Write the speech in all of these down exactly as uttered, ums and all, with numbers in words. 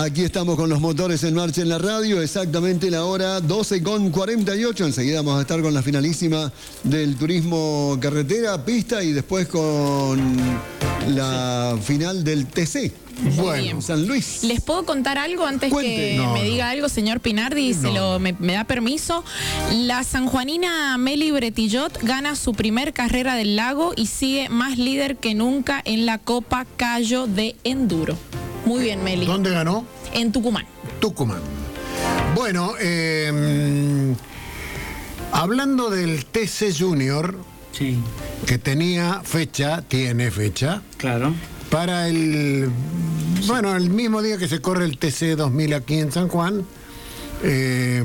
Aquí estamos con los motores en marcha en la radio, exactamente la hora doce con cuarenta y ocho. Enseguida vamos a estar con la finalísima del turismo carretera, pista y después con la final del T C. Bueno, San Luis. ¿Les puedo contar algo antes Cuente. que No, me no. diga algo, señor Pinardi, si No. lo, me, me da permiso? La sanjuanina Meli Bretillot gana su primer carrera del lago y sigue más líder que nunca en la Copa Cayo de Enduro. Muy bien, Meli. ¿Dónde ganó? En Tucumán. Tucumán. Bueno, eh, hablando del T C Junior, Sí, que tenía fecha, tiene fecha, claro. para el, bueno, el mismo día que se corre el T C dos mil aquí en San Juan, eh,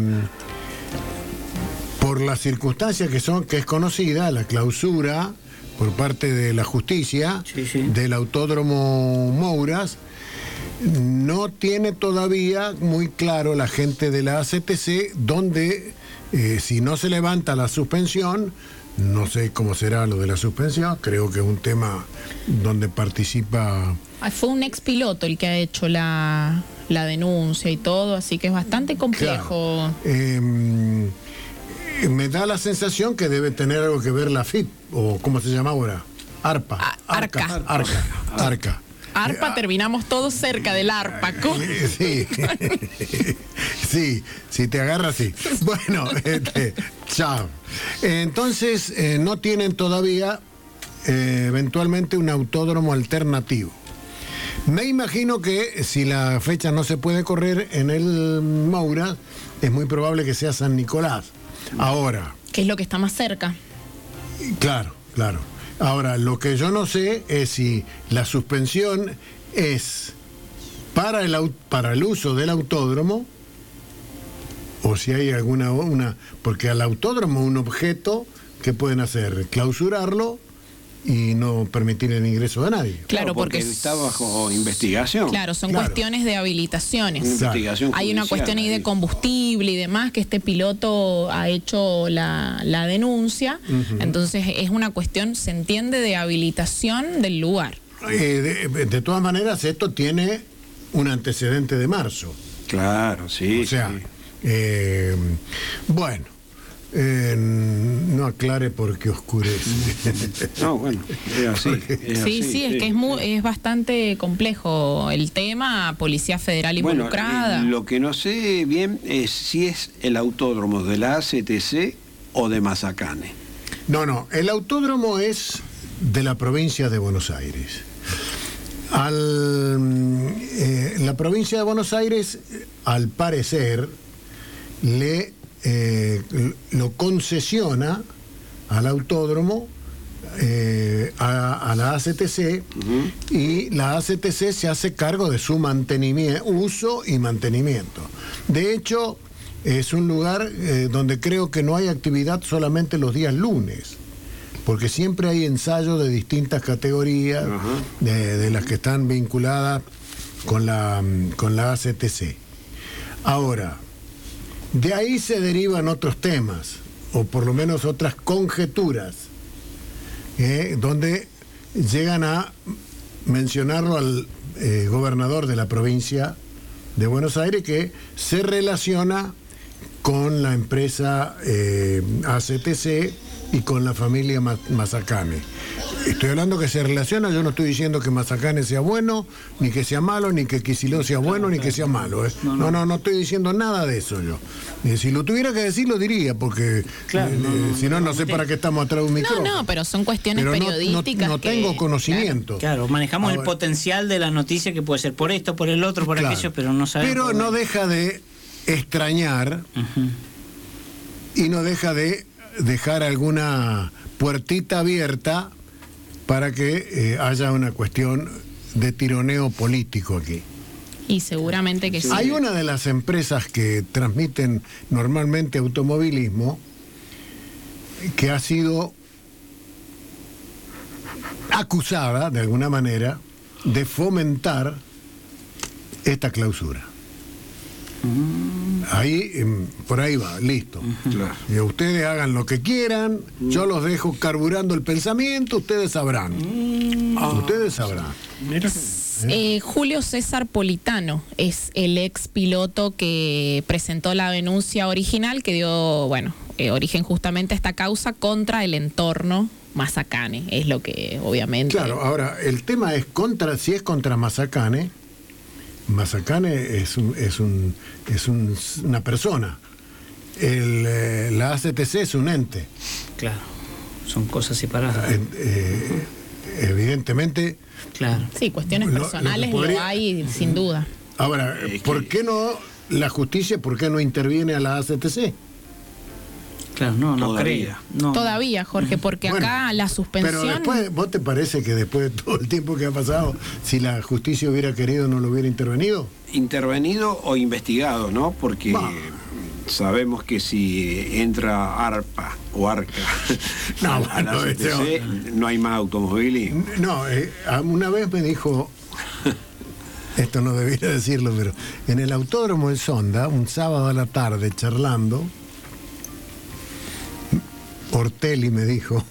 por las circunstancias que son, que es conocida, la clausura por parte de la justicia Sí, sí. del Autódromo Mouras, no tiene todavía muy claro la gente de la A C T C donde, eh, si no se levanta la suspensión, no sé cómo será lo de la suspensión, creo que es un tema donde participa... Ah, Fue un ex piloto el que ha hecho la, la denuncia y todo, así que es bastante complejo. Claro. Eh, me da la sensación que debe tener algo que ver la F I P, o ¿cómo se llama ahora? ARPA. A- Arca. Arca. Arca. Arca. ARPA, Eh, terminamos todos cerca del ARPA. ¿Cómo? Eh, Sí, sí, si te agarras, sí. Bueno, este, chao. Entonces, eh, no tienen todavía eh, eventualmente un autódromo alternativo. Me imagino que si la fecha no se puede correr en el Moura, es muy probable que sea San Nicolás. Ahora, ¿Qué es lo que está más cerca? claro, claro. Ahora, lo que yo no sé es si la suspensión es para el, au- para el uso del autódromo o si hay alguna una, porque al autódromo un objeto que pueden hacer, clausurarlo y no permitir el ingreso de nadie. Claro, porque, está bajo investigación. Claro, son Claro. cuestiones de habilitaciones. Investigación Hay una judicial cuestión ahí de ahí. combustible y demás, que este piloto ha hecho la, la denuncia. Entonces es una cuestión, se entiende, de habilitación del lugar. Eh, de, de todas maneras, esto tiene un antecedente de marzo. Claro, sí. O sea, sí. eh, bueno, eh, no aclare porque oscurece. No, bueno, es así. es Sí, así, sí, es que es muy, es bastante complejo el tema, Policía Federal Bueno, involucrada. eh, lo que no sé bien es si es el autódromo de la A C T C o de Mazacane. No, no, el autódromo es de la provincia de Buenos Aires. Al, eh, la provincia de Buenos Aires, al parecer, le eh, lo concesiona al autódromo, eh, a, a la A C T C, uh-huh. y la A C T C se hace cargo de su mantenimiento, uso y mantenimiento. De hecho, es un lugar eh, donde creo que no hay actividad solamente los días lunes, porque siempre hay ensayos de distintas categorías, uh-huh. de, de las que están vinculadas con la, con la A C T C. Ahora, de ahí se derivan otros temas, o por lo menos otras conjeturas, eh, donde llegan a mencionarlo al eh, gobernador de la provincia de Buenos Aires, que se relaciona con la empresa eh, A C T C y con la familia Ma- Mazacane. Estoy hablando que se relaciona, yo no estoy diciendo que Mazacane sea bueno, ni que sea malo, ni que Kicillof sea bueno, ni que sea malo. ¿eh? No, no, no, no estoy diciendo nada de eso yo. Eh, si lo tuviera que decir, lo diría, porque Claro, eh, no, no, si no, no sé para qué estamos atrás de un micrófono. No, no, pero son cuestiones Pero no- no- periodísticas. no que- tengo conocimiento. Claro, manejamos Ahora- el potencial de la noticia que puede ser por esto, por el otro, por Claro. aquello, pero no sabemos. Pero por no dónde. deja de extrañar Ujú. y no deja de dejar alguna puertita abierta para que eh, haya una cuestión de tironeo político aquí. Y seguramente que sí. Hay una de las empresas que transmiten normalmente automovilismo que ha sido acusada, de alguna manera, de fomentar esta clausura. Ahí, em, por ahí va, listo. Claro. Y ustedes hagan lo que quieran, yo los dejo carburando el pensamiento, ustedes sabrán. Ustedes sabrán. Mira. Es eh, Julio César Politano, es el ex piloto que presentó la denuncia original que dio, bueno, eh, origen justamente a esta causa contra el entorno Mazacane, es lo que obviamente... Claro, ahora, el tema es contra, si es contra Mazacane, Mazacane es un, es un, es un, una persona, el, eh, la A C T C es un ente. Claro, son cosas separadas. Eh, eh, evidentemente... Claro. Sí, cuestiones lo, personales lo podría, lo hay sin duda. Ahora, ¿por qué no la justicia, por qué no interviene a la A C T C? Claro, no, no Todavía. creo. No. Todavía, Jorge, porque Bueno, acá la suspensión... Pero después, ¿vos te parece que después de todo el tiempo que ha pasado, si la justicia hubiera querido, no lo hubiera intervenido? Intervenido o investigado, ¿no? Porque Va. sabemos que si entra ARPA o ARCA No, a bueno, la C T C, este- no hay más automovilismo. No, eh, una vez me dijo, esto no debiera decirlo, pero en el Autódromo del Sonda, un sábado a la tarde, charlando, Ortelli me dijo,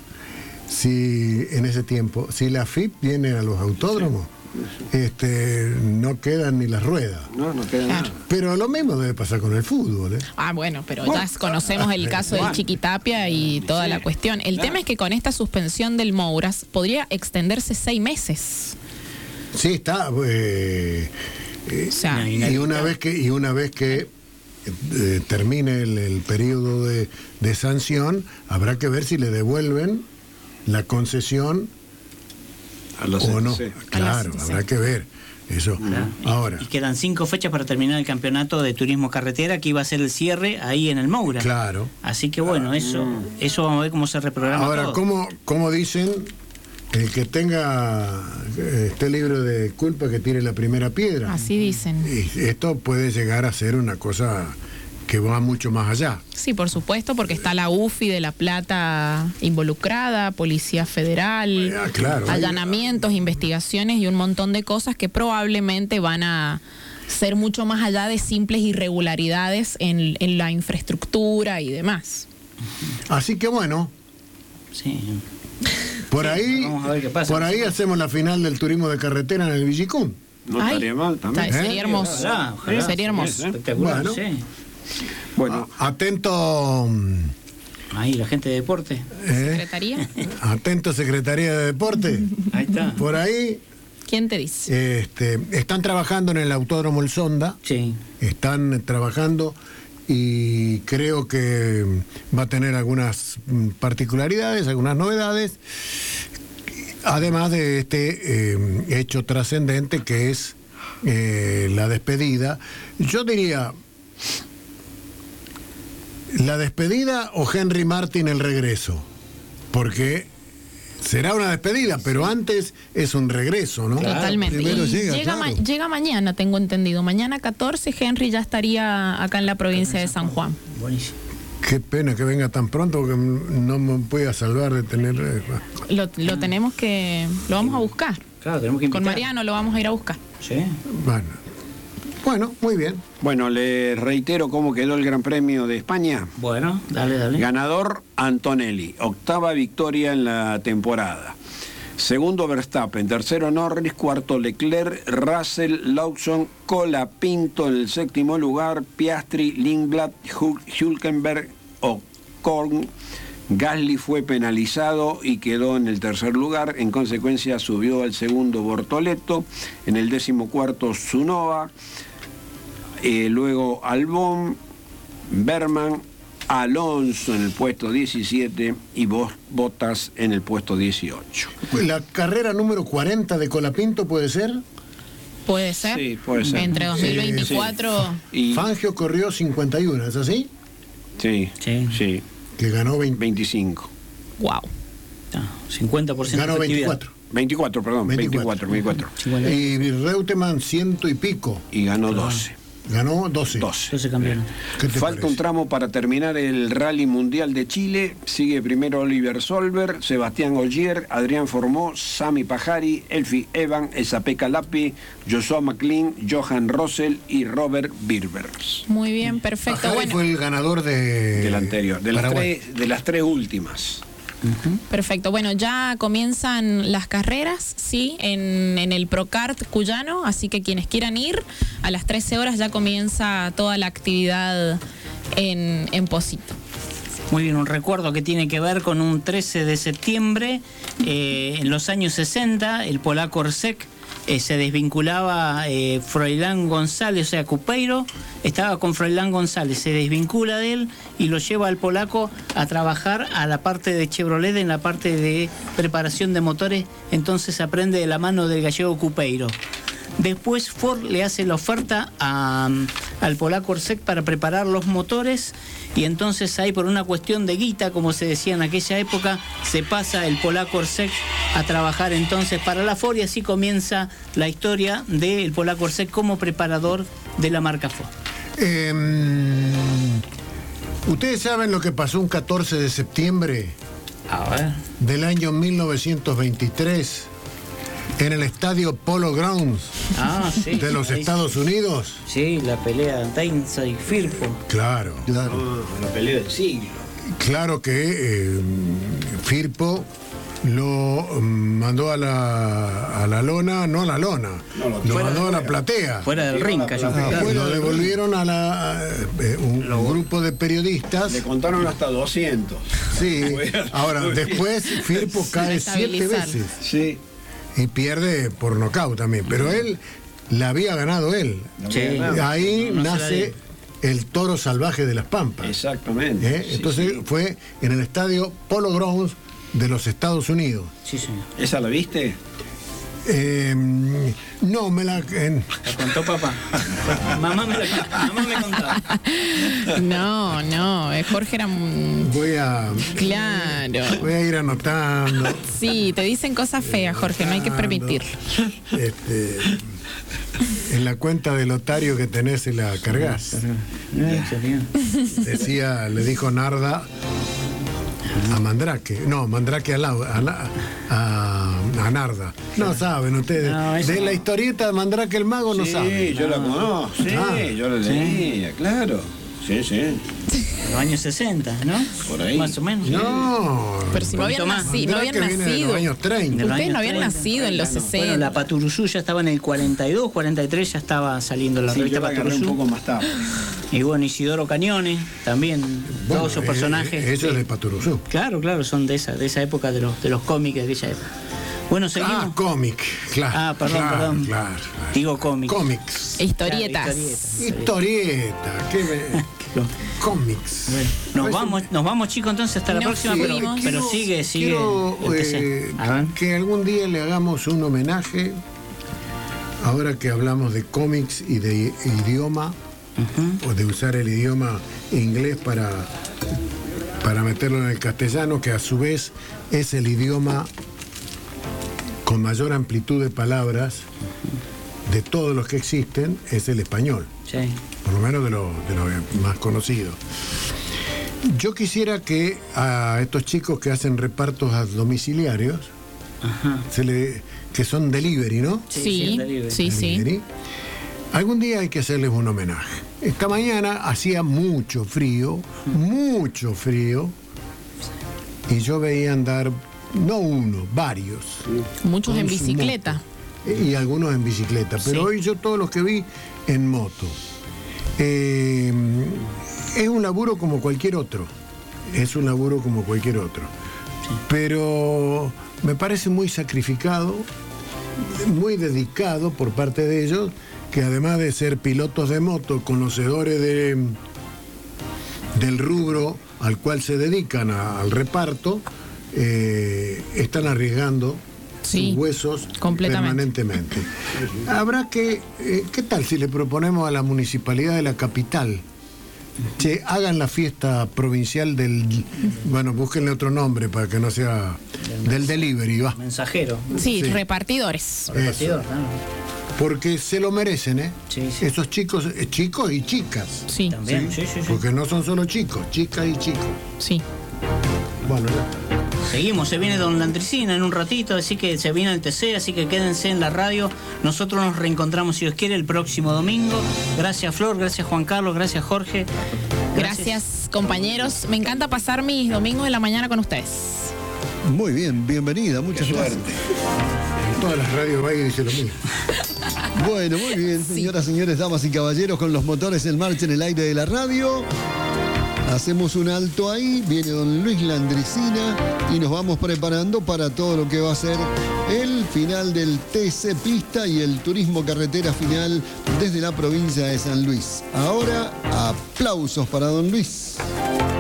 si en ese tiempo, si la F I P viene a los autódromos, este, no quedan ni las ruedas. No, no queda Claro. nada. Pero lo mismo debe pasar con el fútbol, ¿eh? Ah, bueno, pero ya conocemos el caso del Chiquitapia y toda Sí, la cuestión. El claro. tema es que con esta suspensión del Mouras podría extenderse seis meses. Sí, está. eh, eh, O sea, y una vez que y una vez que eh, termine el, el periodo de, de sanción, habrá que ver si le devuelven la concesión A los o no. C T C. Claro, A la C T C. habrá que ver eso. Claro. Y- Ahora, Y quedan cinco fechas para terminar el campeonato de turismo carretera, que iba a ser el cierre ahí en el Moura. claro. Así que bueno, eso, eso vamos a ver cómo se reprograma Ahora, todo. ¿cómo, cómo dicen? El que tenga eh, esté libre de culpa que tire la primera piedra. así dicen. Y esto puede llegar a ser una cosa que va mucho más allá. Sí, por supuesto, porque está la U F I de La Plata involucrada, Policía Federal, Ah, claro. allanamientos, investigaciones y un montón de cosas que probablemente van a ser mucho más allá de simples irregularidades en, en la infraestructura y demás. Así que bueno, Sí. por Sí, ahí, vamos a ver qué pasa. por ahí hacemos la final del turismo de carretera en el Villicún. No Ay, estaría mal también. está- ¿Eh? Sería hermoso. Ojalá, ojalá. Sería hermoso. Espectacular, Bueno. sí. Bueno, Atento, Ahí, la gente de deporte. eh, ¿Secretaría? atento Secretaría de Deporte. Ahí está. Por ahí ¿Quién te dice? este, están trabajando en el Autódromo El Sonda. Sí. Están trabajando y creo que va a tener algunas mm, particularidades, algunas novedades, además de este eh, hecho trascendente que es eh, la despedida. Yo diría, la despedida o Henry Martin el regreso, porque será una despedida, pero antes es un regreso, ¿no? Totalmente. primero Y llega, llega, ma- claro. llega mañana, tengo entendido. Mañana catorce, Henry ya estaría acá en la provincia de San Juan. Buenísimo. Qué pena que venga tan pronto porque no me pueda salvar de tener... eh, Lo, lo tenemos que... Lo vamos a buscar. Claro, tenemos que invitar. Con Mariano lo vamos a ir a buscar. Sí. Bueno, bueno, muy bien. bueno, les reitero cómo quedó el Gran Premio de España. Bueno, dale, dale. Ganador Antonelli, octava victoria en la temporada. Segundo Verstappen, tercero Norris, cuarto Leclerc, Russell, Lawson, Colapinto en el séptimo lugar, Piastri, Lindblad, Hul- Hülkenberg, Ocon. Gasly fue penalizado y quedó en el tercer lugar, en consecuencia subió al segundo Bortoleto, en el décimo cuarto Tsunoda, eh, luego Albon, Berman, Alonso en el puesto diecisiete y Bos- Bottas en el puesto dieciocho. La carrera número cuarenta de Colapinto puede ser. ¿Puede ser? Sí, puede ser. Entre dos mil veinticuatro... Y, Fangio corrió cincuenta y uno, ¿es así? sí, Sí. sí, Que ganó veinte, veinticinco. Wow. Ah, cincuenta por ciento ganó de efectividad. veinticuatro. veinticuatro, perdón, veinticuatro. veinticuatro, veinticuatro. cincuenta. Y Reutemann ciento y pico. Y ganó doce. Ganó doce. doce. Entonces campeón. ¿Qué te Falta parece? un tramo para terminar el Rally Mundial de Chile. Sigue primero Oliver Solberg, Sebastián Ogier, Adrián Formó, Sami Pajari, Elfi Evan, Esapeka Lapi, Joshua McLean, Johan Russell y Robert Birbers. Muy bien, perfecto. Pajari Bueno, fue el ganador de... Del anterior, de las, Paraguay. tres, de las tres últimas. Uh-huh. Perfecto. Bueno, ya comienzan las carreras, sí, en, en el Procart Cuyano, así que quienes quieran ir, a las trece horas ya comienza toda la actividad en, en Pocito. Muy bien, un recuerdo que tiene que ver con un trece de septiembre, eh, en los años sesenta, el polaco Orsek eh, se desvinculaba, eh, Froilán González, o sea, Cupeiro, estaba con Froilán González, se desvincula de él y lo lleva al polaco a trabajar a la parte de Chevrolet, en la parte de preparación de motores, entonces aprende de la mano del gallego Cupeiro. Después Ford le hace la oferta a, al polaco Orsek para preparar los motores y entonces ahí por una cuestión de guita, como se decía en aquella época, se pasa el polaco Orsek a trabajar entonces para la Ford y así comienza la historia del polaco Orsek como preparador de la marca Ford. Eh, ¿Ustedes saben lo que pasó un catorce de septiembre A ver. del año mil novecientos veintitrés? En el estadio Polo Grounds Ah, sí. de los Ahí Estados sí. Unidos. Sí, la pelea de Tainza y Firpo. Claro, Claro. Ah, la pelea del siglo. claro que eh, Firpo lo mm, mandó a la, a la lona, no a la lona, No, lo- lo fuera mandó de a la fuera. platea. Fuera del ring cayó. Ah, Afuera lo del devolvieron a la eh, un, un grupo de periodistas. Le contaron hasta doscientos. Sí, Bueno, ahora muy bien. después Firpo cae siete estabilizar. veces Sí. y pierde por nocaut también, pero él la había ganado él. Sí. Y ahí No se la nace dio. el toro salvaje de las Pampas. Exactamente. ¿Eh? Sí, Entonces sí. fue en el estadio Polo Grounds de los Estados Unidos. Sí, señor. ¿Esa la viste? Eh, no, me la... en- ¿La contó papá? Mamá me, la, mamá me contaba. No, no, eh, Jorge era... un- voy a... Claro. Voy a ir anotando. Sí, te dicen cosas feas, Jorge, no hay que permitirlo. Este, en la cuenta del otario que tenés y la cargas. Decía, le dijo Narda a Mandrake. No, Mandrake a, Lau- a, la- a, a Narda. No saben ustedes. No, eso de la no. historieta de Mandrake el mago no Sí, saben. yo la conozco. Sí, Ah. yo la leía, claro. Sí, sí. En los años sesenta, ¿no? Por ahí. Más o menos. No. Pero si no habían, poquito más. nacido, no habían Mandrake viene de nacido. los años treinta. De los Ustedes años no habían treinta. nacido en los Bueno, sesenta. Bueno, la Paturuzú ya estaba en el cuarenta y dos, cuarenta y tres ya estaba saliendo la Sí, revista yo la agarré un Paturuzú. poco más tarde. Y bueno, Isidoro Cañones, también, Bueno, todos esos eh, personajes. eh, Eso es Sí. de Paturuzú. Claro, claro, son de esa, de esa época de los, de los cómics de aquella época. Bueno, seguimos. Ah, cómic, claro. Ah, perdón, claro, perdón. Claro, claro. Digo cómics. Cómics. Historietas. Claro, historietas. Historieta. ¿Qué me- Cómics. Bueno, nos Parece- vamos, nos vamos chicos entonces hasta la Nos próxima, pero, fuimos. pero sigue, sigue. Quiero el T C. eh, A ver. que algún día le hagamos un homenaje, ahora que hablamos de cómics y de idioma, Ujú. o de usar el idioma inglés para, para meterlo en el castellano, que a su vez es el idioma con mayor amplitud de palabras de todos los que existen, es el español, Sí. por lo menos de los de los más conocidos. Yo quisiera que a estos chicos que hacen repartos a domiciliarios, Ajá. se le, que son delivery, ¿no? Sí, Sí, sí, delivery. sí, sí. Delivery, algún día hay que hacerles un homenaje. Esta mañana hacía mucho frío, mucho frío, y yo veía andar, no uno, varios. Muchos con en su bicicleta. moto. Y algunos en bicicleta, pero Sí. hoy yo todos los que vi en moto. Eh, es un laburo como cualquier otro, es un laburo como cualquier otro, pero me parece muy sacrificado, muy dedicado por parte de ellos, que además de ser pilotos de moto, conocedores de, del rubro al cual se dedican a- al reparto, eh, están arriesgando Sí, sus huesos completamente. permanentemente. Habrá que, eh, ¿qué tal si le proponemos a la municipalidad de la capital? Che, hagan la fiesta provincial del, bueno, búsquenle otro nombre para que no sea del delivery, va. Mensajero. Sí, Sí. repartidores. Repartidor, claro. Porque se lo merecen, ¿eh? Sí, sí. Esos chicos, eh, chicos y chicas. Sí, También, sí, sí, sí. Porque no son solo chicos, chicas y chicos. sí. Bueno, ya está. Seguimos, se viene Don Landricina en un ratito, así que se viene el T C, así que quédense en la radio. Nosotros nos reencontramos, si Dios quiere, el próximo domingo. Gracias, Flor, gracias, Juan Carlos, gracias, Jorge. Gracias, compañeros. Me encanta pasar mis domingos de la mañana con ustedes. Muy bien, bienvenida, muchas Qué gracias. suerte. En todas las radios Valle dice lo mismo. Bueno, muy bien, señoras, señores, damas y caballeros, con los motores en marcha en el aire de la radio. Hacemos un alto ahí, viene don Luis Landricina y nos vamos preparando para todo lo que va a ser el final del T C Pista y el turismo carretera final desde la provincia de San Luis. Ahora, aplausos para don Luis.